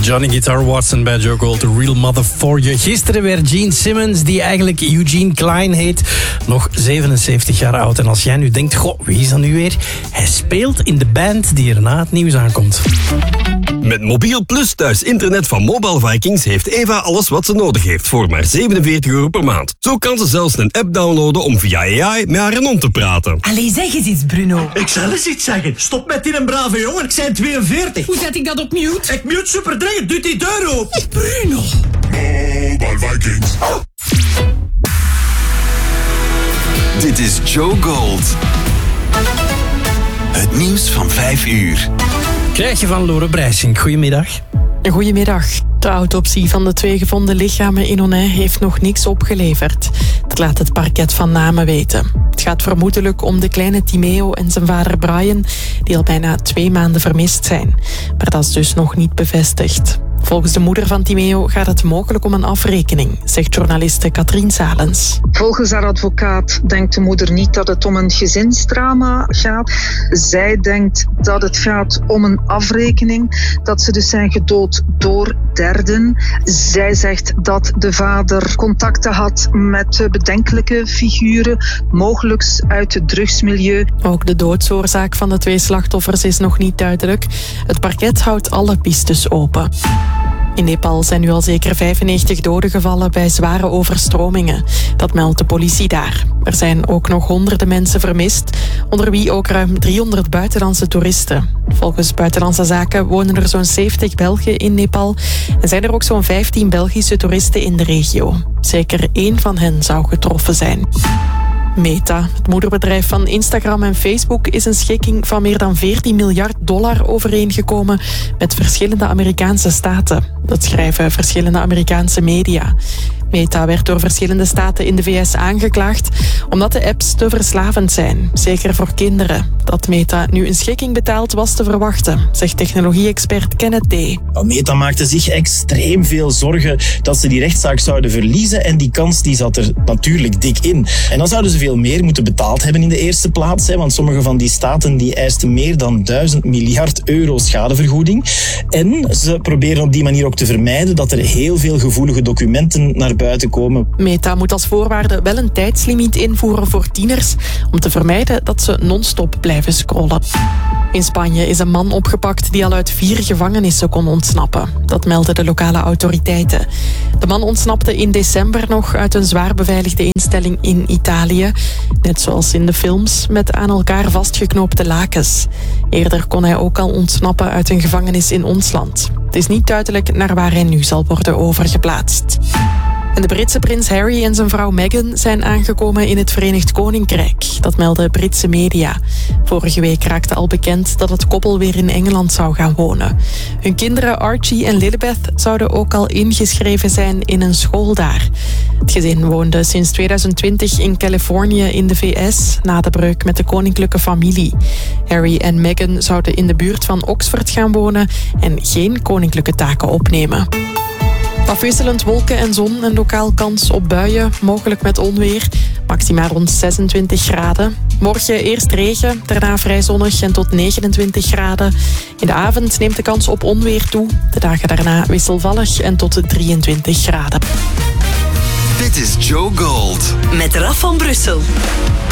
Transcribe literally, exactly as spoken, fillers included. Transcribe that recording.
Johnny Guitar Watson bij Joe Gold, The Real Mother for You. Gisteren werd Gene Simmons, die eigenlijk Eugene Klein heet, nog zevenenzeventig jaar oud. En als jij nu denkt, goh, wie is dat nu weer? Hij speelt in de band die er na het nieuws aankomt. Met Mobiel Plus thuis internet van Mobile Vikings heeft Eva alles wat ze nodig heeft voor maar zevenenveertig euro per maand. Zo kan ze zelfs een app downloaden om via A I met haar hond te praten. Allee, zeg eens iets, Bruno. Ik zal eens iets zeggen. Stop met die een brave jongen, ik zijn tweeënveertig. Hoe zet ik dat op mute? Ik mute super dringend, doe die deur open. Bruno. Mobile Vikings. Dit is Joe Gold. Het nieuws van vijf uur. Krijg je van Lore Brijsink. Goedemiddag. Goedemiddag. De autopsie van de twee gevonden lichamen in Onnay heeft nog niks opgeleverd. Dat laat het parket van Namen weten. Het gaat vermoedelijk om de kleine Timeo en zijn vader Brian, die al bijna twee maanden vermist zijn. Maar dat is dus nog niet bevestigd. Volgens de moeder van Timeo gaat het mogelijk om een afrekening, zegt journaliste Katrien Salens. Volgens haar advocaat denkt de moeder niet dat het om een gezinsdrama gaat. Zij denkt dat het gaat om een afrekening, dat ze dus zijn gedood door derden. Zij zegt dat de vader contacten had met bedenkelijke figuren, mogelijk uit het drugsmilieu. Ook de doodsoorzaak van de twee slachtoffers is nog niet duidelijk. Het parket houdt alle pistes open. In Nepal zijn nu al zeker vijfennegentig doden gevallen bij zware overstromingen. Dat meldt de politie daar. Er zijn ook nog honderden mensen vermist, onder wie ook ruim driehonderd buitenlandse toeristen. Volgens Buitenlandse Zaken wonen er zo'n zeventig Belgen in Nepal en zijn er ook zo'n vijftien Belgische toeristen in de regio. Zeker één van hen zou getroffen zijn. Meta, het moederbedrijf van Instagram en Facebook, is een schikking van meer dan veertien miljard dollar overeengekomen met verschillende Amerikaanse staten. Dat schrijven verschillende Amerikaanse media. Meta werd door verschillende staten in de V S aangeklaagd omdat de apps te verslavend zijn, zeker voor kinderen. Dat Meta nu een schikking betaalt was te verwachten, zegt technologie-expert Kenneth D. Meta maakte zich extreem veel zorgen dat ze die rechtszaak zouden verliezen en die kans die zat er natuurlijk dik in. En dan zouden ze veel meer moeten betaald hebben in de eerste plaats, hè, want sommige van die staten die eisten meer dan duizend miljard euro schadevergoeding. En ze proberen op die manier ook te vermijden dat er heel veel gevoelige documenten naar buiten komen. Meta moet als voorwaarde wel een tijdslimiet invoeren voor tieners om te vermijden dat ze non-stop blijven scrollen. In Spanje is een man opgepakt die al uit vier gevangenissen kon ontsnappen. Dat melden de lokale autoriteiten. De man ontsnapte in december nog uit een zwaar beveiligde instelling in Italië. Net zoals in de films, met aan elkaar vastgeknoopte lakens. Eerder kon hij ook al ontsnappen uit een gevangenis in ons land. Het is niet duidelijk naar waar hij nu zal worden overgeplaatst. En de Britse prins Harry en zijn vrouw Meghan zijn aangekomen in het Verenigd Koninkrijk. Dat melden Britse media. Vorige week raakte al bekend dat het koppel weer in Engeland zou gaan wonen. Hun kinderen Archie en Lilibeth zouden ook al ingeschreven zijn in een school daar. Het gezin woonde sinds tweeduizend twintig in Californië in de V S na de breuk met de koninklijke familie. Harry en Meghan zouden in de buurt van Oxford gaan wonen en geen koninklijke taken opnemen. Afwisselend wolken en zon en lokaal kans op buien, mogelijk met onweer. Maxima rond zesentwintig graden. Morgen eerst regen, daarna vrij zonnig en tot negenentwintig graden. In de avond neemt de kans op onweer toe. De dagen daarna wisselvallig en tot drieëntwintig graden. Dit is Joe Gold. Met Raf van Brussel.